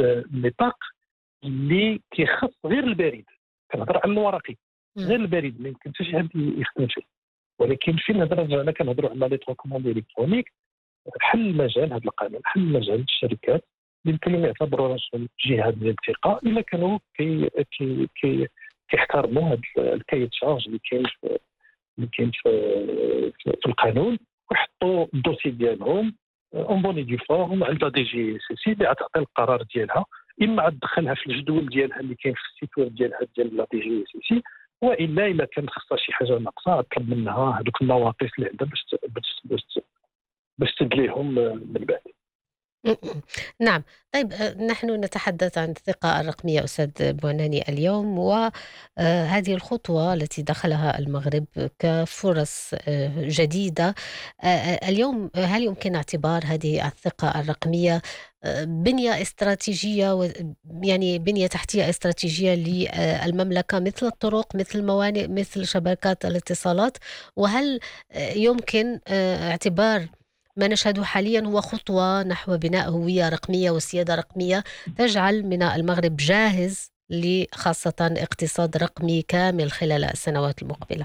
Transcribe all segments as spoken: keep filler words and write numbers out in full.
النطاق اللي كيخص غير البريد. كنهضر على الورقي مم. غير البريد، ما يمكن حتى شي حد يخدم فيه. ولكن فين نهضر انا كنهضروا على لي تروكوموند الكترونيك، حل المجال هذا القانون، حل مجال الشركات اللي يمكن لهم يعتبروا راسهم جهات ديال الثقه الا كانوا كي كي كي كيحترموا هذا الكاي تشارج اللي كاين في اللي كاين في, في, في القانون، ويحطوا الدوسي ديالهم اون بوني دي فورم عند دي جي سي سي اللي غتعطي القرار ديالها، اما تدخلها في الجدول ديالها اللي كاين في السيت ويب ديالها ديال لا دي جي سي سي، والا الا كان خصها شي حاجه ناقصه تطلب منها هذوك النواقص اللي عندها باش باش باش باش تدليهم من بعد. م- م. نعم. طيب، آه، نحن نتحدث عن الثقة الرقمية أستاذ بوناني اليوم، وهذه الخطوة التي دخلها المغرب كفرص آه، جديدة. آه، آه، اليوم هل يمكن اعتبار هذه الثقة الرقمية آه، بنية استراتيجية و- يعني بنية تحتية استراتيجية للمملكة، مثل الطرق، مثل الموانئ، مثل شبكات الاتصالات؟ وهل آه، يمكن آه، اعتبار ما نشهده حاليا هو خطوة نحو بناء هوية رقمية وسيادة رقمية تجعل من المغرب جاهز لخاصة اقتصاد رقمي كامل خلال السنوات المقبلة؟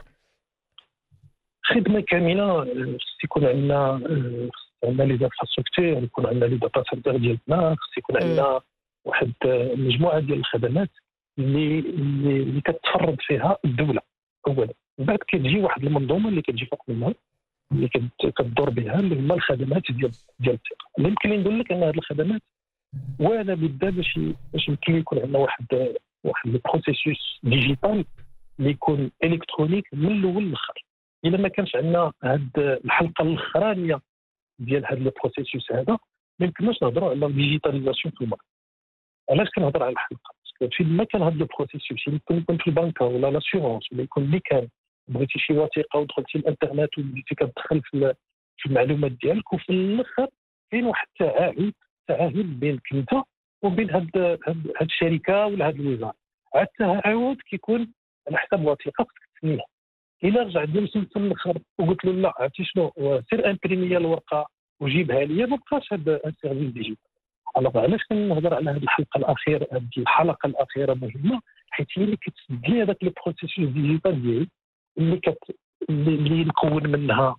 خدمه كامله، خص يكون عندنا خص عندنا لي انفراستركتور، يكون عندنا لي داتا سنتر ديالنا، خص يكون مم. عندنا واحد مجموعه ديال الخدمات اللي اللي اللي كتفرض فيها الدوله اولا، من بعد كتجي واحد المنظومه اللي كتجي فوق منها اللي كت- كتدور بها، اللي هما الخدمات ديال ديال الثقه. اللي يمكن لي نقول لك ان هذه الخدمات ولا بد باش ي- باش يمكن يكون عندنا واحد واحد البروسيسوس ديجيتال اللي يكون الكترونيك من الاول للاخر. الا ما كانش عندنا هاد الحلقه الاخرانيه ديال هاد البروسيسوس هذا، ما يمكنناش نهضروا على الديجيتاليزاسيون في المغرب. علاش كنهضر على الحلقه؟ باسكو فين ما كان هاد البروسيسوس يمكن يكون في البنكه ولا لاسيورونس ولا يكون اللي كان بغيتي شي وثيقه ودخلتي الانترنت وبديتي كتدخل في ال- في المعلومات ديالك، وفي الاخر كاين واحد التعاهد تعاهد بينك انت وبين هاد هاد هاد الشركه ولا هاد الوزاره. هاد التعاهد كيكون على حساب وثيقه خصك تسميها. الا رجع جلس في الاخر وقلت له لا عرفتي شنو، سير امبريمي الورقه وجيبها لي، ما بقاش هذا السيرفيس ديجيتال. alors علاش كنهضر على هذه الحلقه الاخيره، هذه الحلقه الاخيره مهمه، حيت هي اللي كتسد لي هذاك البروسيسوس ديجيتال ديالي اللي كت اللي اللي نكون منها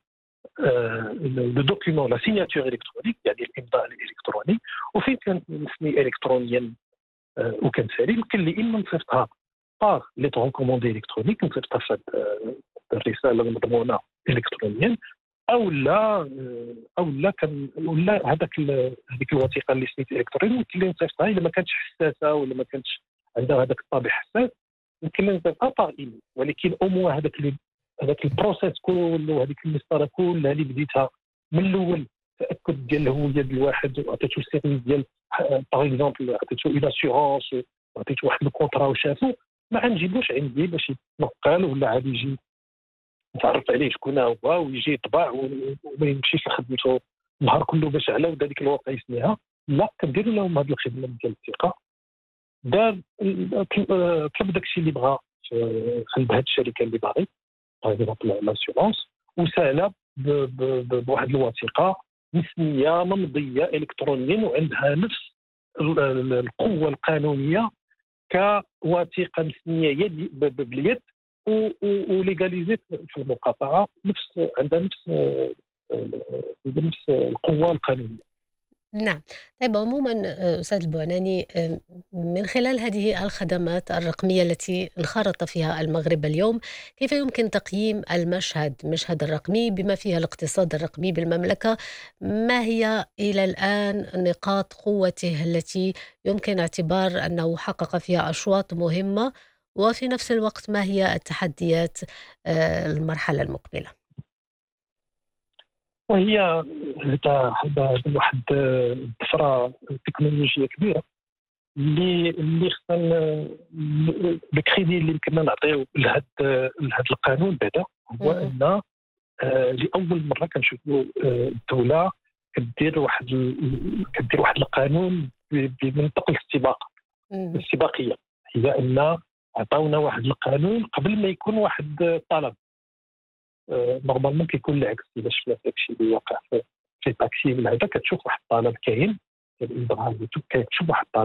لو دوكيومون لا سيناتور الكترونيك، يعني الامضاء الالكتروني، وفين كنسمي الكترونيا آه، وكنسالي يمكن لي اما نصيفطها باغ لي تروكوموند الكترونيك، نصيفطها في هاد الرساله المضمونه الكترونيا، او لا او لا كان ولا هذاك هذيك الوثيقه اللي سميت الكتروني يمكن لي نصيفطها الا ما كانتش حساسه ولا ما كانتش عندها هذاك الطابع حساس، يمكن لي نصيفطها باغ ايميل. ولكن او موا هذاك هذاك البروسيس كله وهذيك المسطره كلها اللي بديتها من الاول، تاكد ديال الهويه ديال الواحد، وعطيتو السيرفيس ديال باغ اكزومبل، عطيتو اون اسيورونس وعطيتو واحد الكونترا وشافو، ما غنجيبوش عندي باش يتنقل ولا عاد يجي نتعرف عليه شكون هو ويجي يطبع وما يمشيش لخدمته النهار كله باش على ود هذيك الورقه يسميها. لا، كنديروا لهم هذه الخدمه ديال الثقه. دار طلب داكشي اللي بغا في عند هذه الشركه اللي باغي باغ اكزومبل لاسيورونس، وسالا بواحد الوثيقه مسميه ممضيه الكترونيا وعندها نفس القوه القانونيه كوثيقه مسميه يد باليد وليغاليزيت في المقاطعه، نفس عندها نفس نفس القوه القانونيه. نعم. طيب، عموما آه، أستاذ البعناني، آه، من خلال هذه الخدمات الرقمية التي انخرط فيها المغرب اليوم، كيف يمكن تقييم المشهد المشهد الرقمي بما فيها الاقتصاد الرقمي بالمملكة؟ ما هي إلى الآن نقاط قوته التي يمكن اعتبار أنه حقق فيها أشواط مهمة، وفي نفس الوقت ما هي التحديات آه، المرحلة المقبلة؟ وهي هذا هذا واحد الطفره تكنولوجيه كبيره اللي اللي خصنا الكريدي اللي يمكننا نعطيو لهذا لهذا القانون بعدا هو مهم. ان آه، لاول مره كنشوفوا آه، الدوله كدير واحد ال- كدير واحد القانون ب- بمنطق الاستباقه مهم. الاستباقيه. هي ان عطاونا واحد القانون قبل ما يكون واحد الطلب. آه، نورمالمون كيكون العكس. الا شفنا داكشي اللي واقع في في التاكسي ولا هذا، كتشوف واحد الطلب كاين كتشوف واحد الطلب